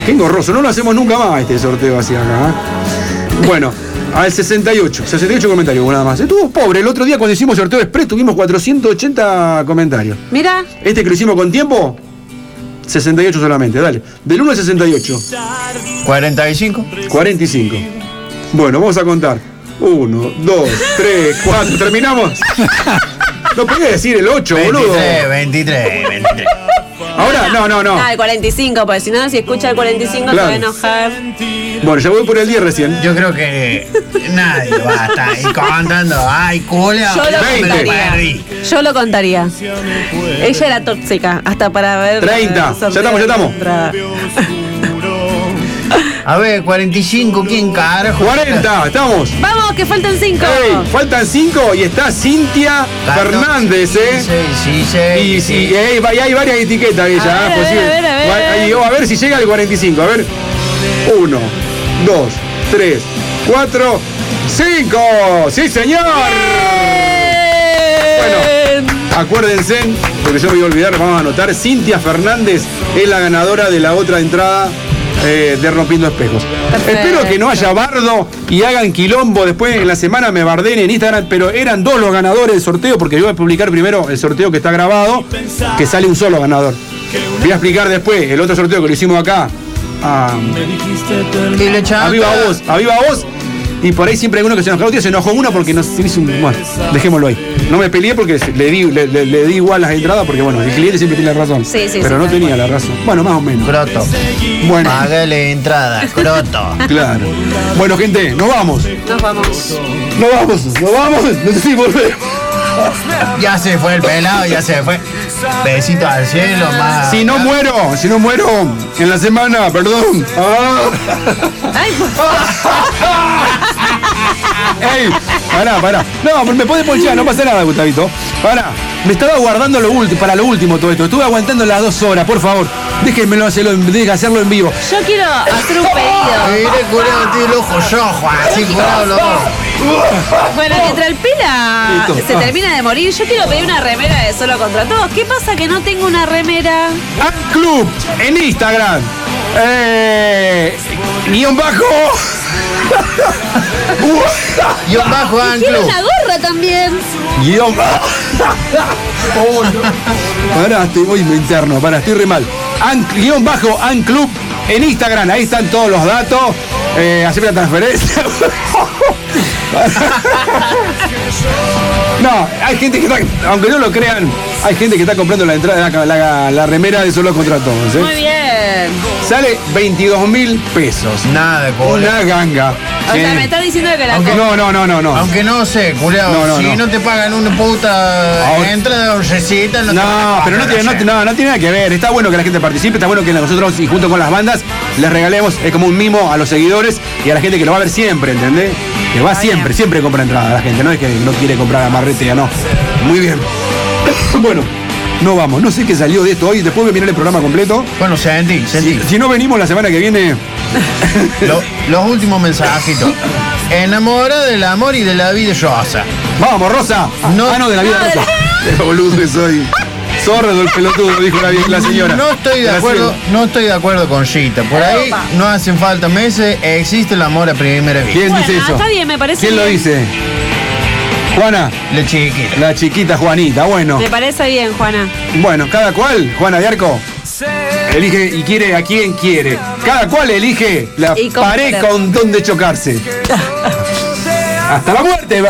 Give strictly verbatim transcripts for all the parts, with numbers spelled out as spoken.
Qué engorroso, no lo hacemos nunca más este sorteo así acá. ¿eh? Bueno, al sesenta y ocho, sesenta y ocho comentarios nada más. Estuvo pobre, el otro día cuando hicimos sorteo express tuvimos cuatrocientos ochenta comentarios. Mira. Este que lo hicimos con tiempo, sesenta y ocho solamente, dale. Del uno al sesenta y ocho. cuarenta y cinco. cuarenta y cinco. Bueno, vamos a contar. uno, dos, tres, cuatro, ¿terminamos? No podés decir el ocho, boludo. veintitrés, veintitrés, veintitrés. Ahora, no, no, no. Ah, el cuarenta y cinco, porque si no, si escucha el cuarenta y cinco Claro. se va a enojar. Bueno, ya voy por el diez recién. Yo creo que nadie va a estar ahí contando. Ay, culo. Yo lo veinte. contaría. Yo lo contaría. Ella era tóxica, hasta para ver. treinta. Ya estamos, ya estamos. A ver, cuarenta y cinco, ¿quién carajo? cuarenta, estamos. Vamos, que faltan cinco. Ey, faltan cinco y está Cintia Fernández, ¿eh? Sí, sí, sí. Y, sí, y hay, y hay varias etiquetas de ella. A ver, ¿eh? Pues a sí. ver, a ver, a ver. Va- ahí, oh, a ver si llega al cuarenta y cinco. A ver. uno, dos, tres, cuatro, cinco. ¡Sí, señor! Bueno, acuérdense, porque yo me voy a olvidar, vamos a anotar. Cintia Fernández es la ganadora de la otra entrada. Eh, de Rompiendo Espejos. Perfecto. Espero que no haya bardo y hagan quilombo. Después en la semana me bardeen en Instagram, pero eran dos los ganadores del sorteo, porque yo voy a publicar primero el sorteo que está grabado, que sale un solo ganador. Voy a explicar después el otro sorteo que lo hicimos acá. A, Y le a viva voz, a viva voz. Y por ahí siempre hay uno que se enojó. Se enojó una porque no se hizo un. Bueno, dejémoslo ahí. No me peleé porque le di, le, le- le di igual las entradas, porque bueno, el cliente siempre tiene razón. Sí, sí, pero sí, no tal tenía cual. la razón. Bueno, más o menos. Croto. Bueno, Págale entrada, croto. claro. Bueno, gente, nos vamos. Nos vamos. Nos vamos, nos vamos. No sé si volvemos. Ya se fue el pelado, ya se fue. Besito al cielo, más. Si no muero, si no muero en la semana, perdón. Ah. Ay, por favor. Ey, pará, pará. No, me podés ponchar, no pasa nada, Gustavito. Pará. Me estaba guardando lo último, para lo último todo esto. Estuve aguantando las dos horas, por favor. Déjenmelo hacerlo, en- dejen hacerlo en vivo. Yo quiero hacer un pedido. Mire, curado, tiene el ojo rojo, así curado los dos. Bueno, mientras el Pila Listo. se Ah. termina de morir, yo quiero pedir una remera de Solo Contra Todos. ¿Qué pasa que no tengo una remera? Club en Instagram. Eh, guión bajo. Y un bajo Quiero anclo. una gorra también. Guión bajo. Oh, no. Pará, estoy muy interno, pará, estoy re mal. An- guión bajo Anclub en Instagram, ahí están todos los datos. Eh, hacer una transferencia. No, hay gente que está, aunque no lo crean, hay gente que está comprando la entrada, la, la- la remera de Solo Contra Todos. ¿eh? Muy bien. Sale veintidós mil pesos. Nada, culo. Una ganga. O sea, Eh, me está diciendo que la Aunque compro. no, no, no, no, no. Aunque no sé, curado, No, no, si no. no. te pagan una puta Ahora- entrada o receta, no te van No, a pero no pagar, tiene, no, sé. no, no tiene nada que ver. Está bueno que la gente participe, está bueno que nosotros y junto con las bandas les regalemos, es como un mimo a los seguidores y a la gente que lo va a ver siempre, ¿entendés? Que va siempre, siempre compra entrada la gente, no es que no quiere comprar amarrete ya no. Muy bien. Bueno, no vamos, no sé qué salió de esto hoy, después voy a mirar el programa completo. Bueno, sentí, sentí. Si, si no venimos la semana que viene, Lo- los últimos mensajitos. Enamorada del amor y de la vida rosa. vamos, Rosa. No. ah, no, de la vida No, de Rosa. Qué boludo que soy. Sordo el pelotudo, dijo la, la señora. No estoy de La acuerdo, señora. no estoy de acuerdo con Gita. Por ahí Opa. no hacen falta meses, existe el amor a primera vista. ¿Quién Bueno, dice eso? está bien, me parece ¿Quién lo bien. dice? Juana, La chiquita. la chiquita Juanita, bueno. Me parece bien, Juana. Bueno, cada cual, Juana de Arco, elige y quiere a quien quiere. Cada cual elige la Y con pared poder. con donde chocarse. Hasta la muerte.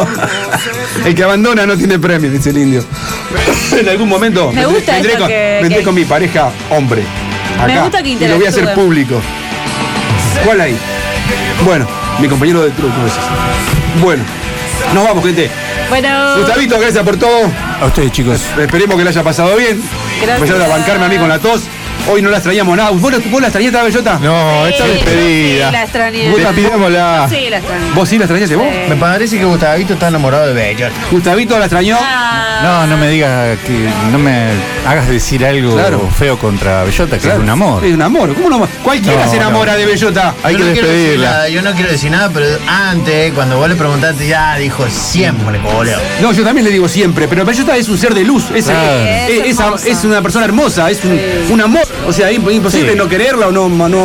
El que abandona no tiene premio, dice el indio. En algún momento Me vendré- gusta vendré, esto con, que- vendré que- con mi pareja hombre. Acá, Me gusta que y lo voy a hacer interactúen. público. ¿Cuál hay? Bueno, mi compañero de truco ese. Bueno, nos vamos, gente. Bueno, Gustavito, gracias por todo. A ustedes, chicos. Esperemos que le haya pasado bien. Gracias. Empezaron a bancarme a mí con la tos. Hoy no la extrañamos nada. ¿Vos, la- vos la extrañaste, Bellota? No, está sí, despedida. sí, la extrañé. Vos Despidámosla. Sí, la extrañé. ¿Vos sí la extrañaste vos? Sí. Me parece que Gustavito está enamorado de Bellota. Gustavito la extrañó. Ah, No, no me digas que no me hagas decir algo Claro. feo contra Bellota, que Claro. es un amor. Es un amor. ¿Cómo un amor? Cualquiera No, se enamora no. de Bellota. Hay Yo que no quiero decir despedirla. nada, yo no quiero decir nada, pero antes, cuando vos le preguntaste, ya dijo siempre, boludo. No, yo también le digo siempre, pero Bellota es un ser de luz. Es, Claro. es, Es es- hermosa. es una persona hermosa, es un, un amor O sea, imp- imposible Sí. no quererla o no, no